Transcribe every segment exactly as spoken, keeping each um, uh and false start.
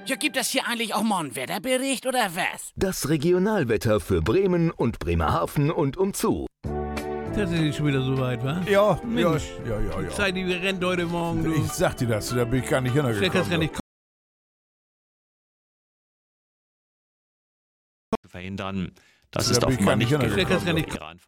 Ja, gibt es hier eigentlich auch mal einen Wetterbericht oder was? Das Regionalwetter für Bremen und Bremerhaven und umzu. Tatsächlich schon wieder so weit, wa? Ja, Mensch. ja, ja, ja, ja. Zeit, die rennt heute Morgen, du. Ich sag dir das, da bin ich gar nicht Vielleicht kannst du gar hingekommen. nicht Zu verhindern. Das Da ist bin ich offenbar gar nicht nicht hingekommen. gelungen. Vielleicht kannst du Iran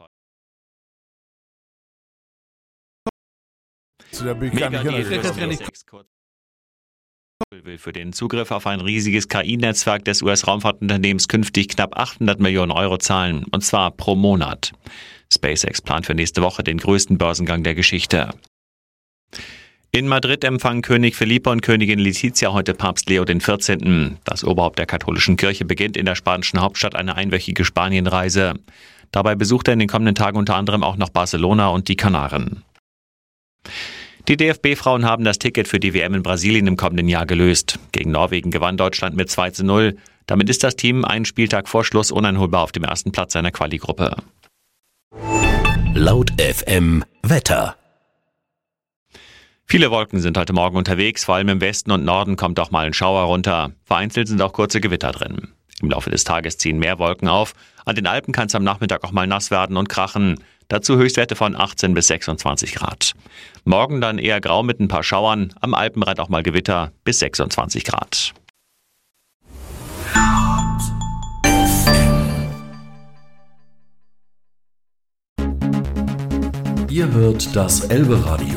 Da bin ich gar nicht Mega hingekommen. kannst du gar nicht- Exkurs will für den Zugriff auf ein riesiges K I-Netzwerk des U S-Raumfahrtunternehmens künftig knapp achthundert Millionen Euro zahlen, und zwar pro Monat. SpaceX plant für nächste Woche den größten Börsengang der Geschichte. In Madrid empfangen König Felipe und Königin Letizia heute Papst Leo der vierzehnte. Das Oberhaupt der katholischen Kirche beginnt in der spanischen Hauptstadt eine einwöchige Spanienreise. Dabei besucht er in den kommenden Tagen unter anderem auch noch Barcelona und die Kanaren. Die D F B-Frauen haben das Ticket für die W M in Brasilien im kommenden Jahr gelöst. Gegen Norwegen gewann Deutschland mit zwei zu null. Damit ist das Team einen Spieltag vor Schluss uneinholbar auf dem ersten Platz seiner Quali-Gruppe. Laut F M Wetter. Viele Wolken sind heute Morgen unterwegs, vor allem im Westen und Norden kommt auch mal ein Schauer runter. Vereinzelt sind auch kurze Gewitter drin. Im Laufe des Tages ziehen mehr Wolken auf. An den Alpen kann es am Nachmittag auch mal nass werden und krachen. Dazu Höchstwerte von achtzehn bis sechsundzwanzig Grad. Morgen dann eher grau mit ein paar Schauern, am Alpenrand auch mal Gewitter bis sechsundzwanzig Grad. Ihr hört das Elbe-Radio.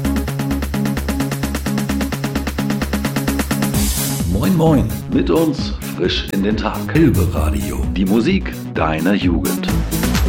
Moin Moin, mit uns frisch in den Tag. Elbe-Radio, die Musik deiner Jugend.